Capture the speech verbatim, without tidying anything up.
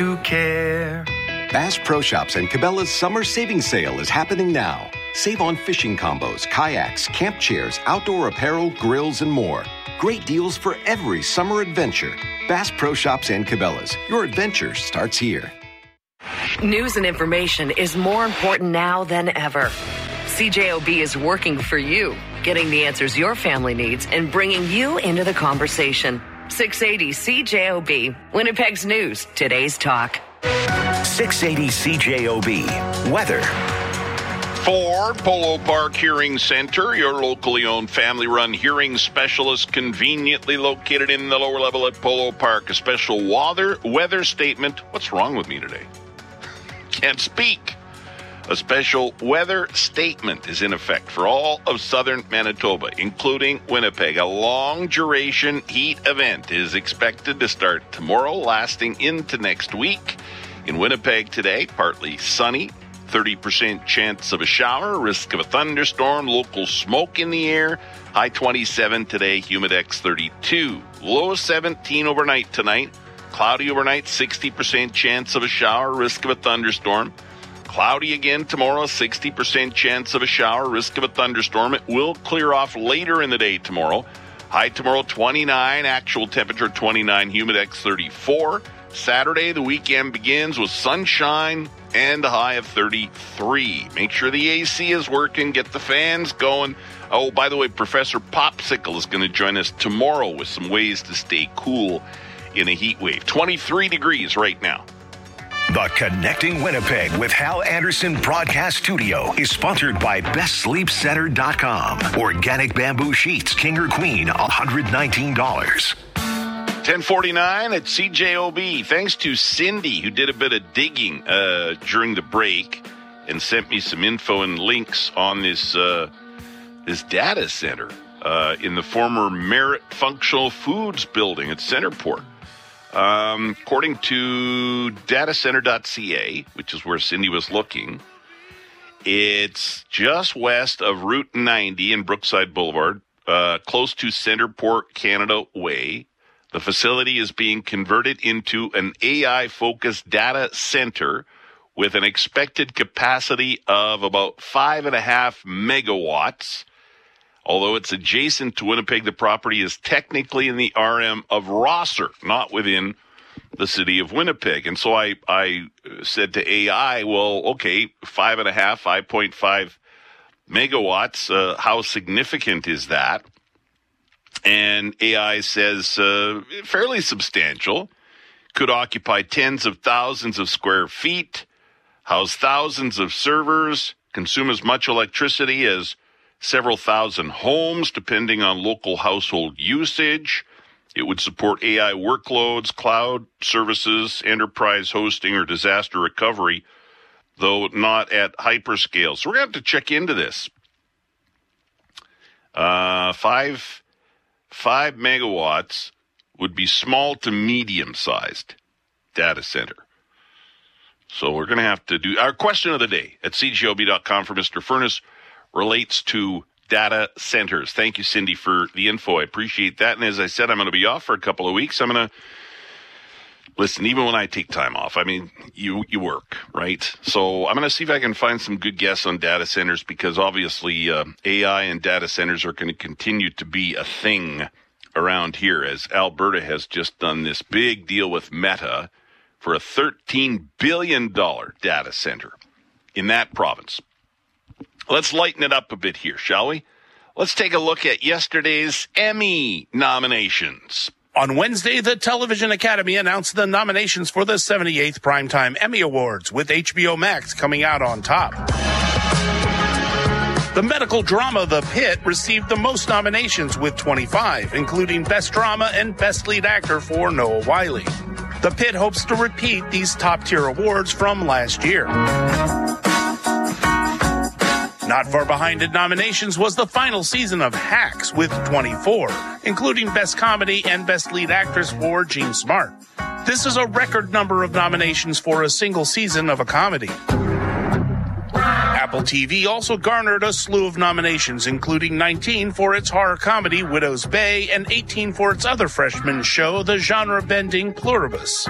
You care. Bass Pro Shops and Cabela's summer savings sale is happening now. Save on fishing combos, kayaks, camp chairs, outdoor apparel, grills, and more. Great deals for every summer adventure. Bass Pro Shops and Cabela's. Your adventure starts here. News and information is more important now than ever. C J O B is working for you, getting the answers your family needs and bringing you into the conversation. six eighty C J O B, Winnipeg's news, today's talk. six eighty C J O B, weather. For Polo Park Hearing Center, your locally owned family-run hearing specialist conveniently located in the lower level at Polo Park. A special weather, weather statement. What's wrong with me today? Can't speak. A special weather statement is in effect for all of southern Manitoba, including Winnipeg. A long-duration heat event is expected to start tomorrow, lasting into next week. In Winnipeg today, partly sunny, thirty percent chance of a shower, risk of a thunderstorm, local smoke in the air, high twenty-seven today, humidex thirty-two, low seventeen overnight tonight, cloudy overnight, sixty percent chance of a shower, risk of a thunderstorm. Cloudy again tomorrow, sixty percent chance of a shower, risk of a thunderstorm. It will clear off later in the day tomorrow. High tomorrow, twenty-nine, actual temperature twenty-nine, humidex thirty-four. Saturday, the weekend begins with sunshine and a high of thirty-three. Make sure the A C is working, get the fans going. Oh, by the way, Professor Popsicle is going to join us tomorrow with some ways to stay cool in a heat wave. twenty-three degrees right now. The Connecting Winnipeg with Hal Anderson Broadcast Studio is sponsored by best sleep center dot com. Organic bamboo sheets, king or queen, one hundred nineteen dollars. ten forty-nine at C J O B. Thanks to Cindy, who did a bit of digging uh, during the break and sent me some info and links on this uh, this data center uh, in the former Merit Functional Foods building at Centerport. Um, according to data center dot c a, which is where Cindy was looking, it's just west of Route ninety and Brookside Boulevard, uh, close to Centerport Canada Way. The facility is being converted into an A I-focused data center with an expected capacity of about five and a half megawatts. Although it's adjacent to Winnipeg, the property is technically in the R M of Rosser, not within the city of Winnipeg. And so I, I said to A I, well, okay, five and a half, five point five megawatts. Uh, how significant is that? And A I says uh, fairly substantial, could occupy tens of thousands of square feet, house thousands of servers, consume as much electricity as several thousand homes, depending on local household usage. It would support A I workloads, cloud services, enterprise hosting, or disaster recovery, though not at hyperscale. So we're going to have to check into this. Uh, five, five megawatts would be small to medium-sized data center. So we're going to have to do our question of the day at c g o b dot com for Mister Furness relates to data centers. Thank you, Cindy, for the info. I appreciate that. And as I said, I'm going to be off for a couple of weeks. I'm going to listen, even when I take time off, I mean, you, you work, right? So I'm going to see if I can find some good guests on data centers, because obviously uh, A I and data centers are going to continue to be a thing around here, as Alberta has just done this big deal with Meta for a thirteen billion dollars data center in that province. Let's lighten it up a bit here, shall we? Let's take a look at yesterday's Emmy nominations. On Wednesday, the Television Academy announced the nominations for the seventy-eighth Primetime Emmy Awards, with H B O Max coming out on top. The medical drama The Pit received the most nominations with twenty-five, including Best Drama and Best Lead Actor for Noah Wyle. The Pit hopes to repeat these top-tier awards from last year. Not far behind in nominations was the final season of Hacks with twenty-four, including Best Comedy and Best Lead Actress for Jean Smart. This is a record number of nominations for a single season of a comedy. Apple T V also garnered a slew of nominations, including nineteen for its horror comedy Widow's Bay and eighteen for its other freshman show, the genre-bending Pluribus.